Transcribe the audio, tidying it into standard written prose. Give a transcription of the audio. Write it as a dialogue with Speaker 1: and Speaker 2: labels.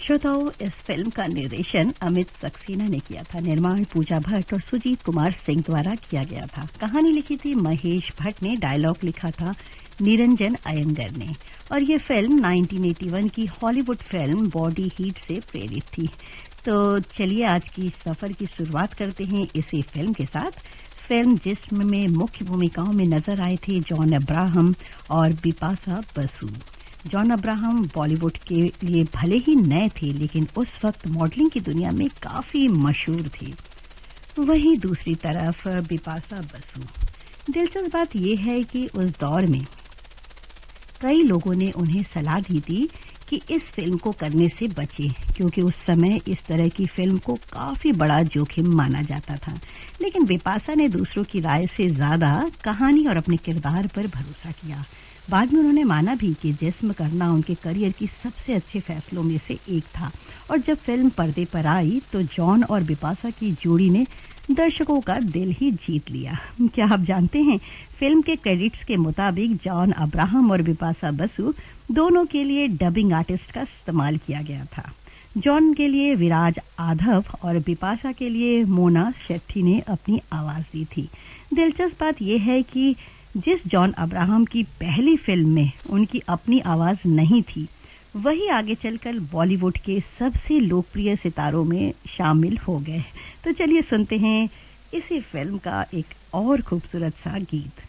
Speaker 1: श्रोताओं, इस फिल्म का निर्देशन अमित सक्सेना ने किया था। निर्माण पूजा भट्ट और सुजीत कुमार सिंह द्वारा किया गया था। कहानी लिखी थी महेश भट्ट ने, डायलॉग लिखा था निरंजन अयंगर ने। और ये फिल्म 1981 की हॉलीवुड फिल्म बॉडी हीट से प्रेरित थी। तो चलिए आज की सफर की शुरुआत करते हैं इसी फिल्म के साथ। फिल्म जिसमें मुख्य भूमिकाओं में नजर आए थे जॉन अब्राहम और बिपाशा बसु। जॉन अब्राहम बॉलीवुड के लिए भले ही नए थे, लेकिन उस वक्त मॉडलिंग की दुनिया में काफी मशहूर थे। वहीं दूसरी तरफ बिपाशा बसु। दिलचस्प बात यह है कि उस दौर में कई लोगों ने उन्हें सलाह दी थी कि इस फिल्म को करने से बचें, क्योंकि उस समय इस तरह की फिल्म को काफी बड़ा जोखिम माना जाता था। लेकिन बिपाशा ने दूसरों की राय से ज्यादा कहानी और अपने किरदार पर भरोसा किया। बाद में उन्होंने माना भी कि जिस्म करना उनके करियर की सबसे अच्छे फैसलों में से एक था। और जब फिल्म पर्दे पर आई तो जॉन और बिपाशा की जोड़ी ने दर्शकों का दिल ही जीत लिया। क्या आप जानते हैं, फिल्म के क्रेडिट्स के मुताबिक जॉन अब्राहम और बिपाशा बसु दोनों के लिए डबिंग आर्टिस्ट का इस्तेमाल किया गया था। जॉन के लिए विराज आधव और बिपाशा के लिए मोना शेट्टी ने अपनी आवाज दी थी। दिलचस्प बात यह है कि जिस जॉन अब्राहम की पहली फिल्म में उनकी अपनी आवाज नहीं थी, वही आगे चलकर बॉलीवुड के सबसे लोकप्रिय सितारों में शामिल हो गए। तो चलिए सुनते हैं इसी फिल्म का एक और खूबसूरत सा गीत।